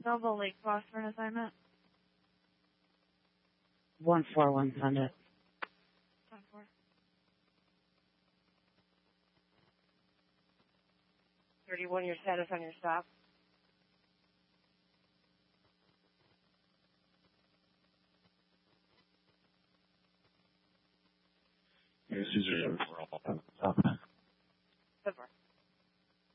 Belleville Lake Cross for an assignment. 141, send it. 10-4. Your status on your stop. Here's Caesar 4 Stop.